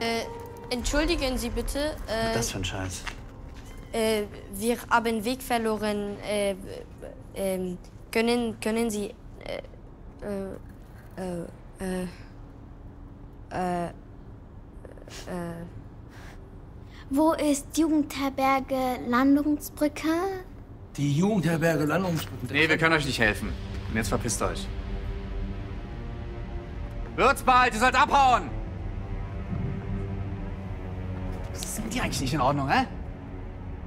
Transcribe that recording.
Entschuldigen Sie bitte. Das für ein Scheiß. Wir haben Weg verloren. Können Sie... Wo ist Jugendherberge Landungsbrücke? Die Jugendherberge Landungsbrücke. Nee, wir können euch nicht helfen. Und jetzt verpisst euch. Würzbald, ihr sollt abhauen! Was ist mit dir eigentlich nicht in Ordnung, hä?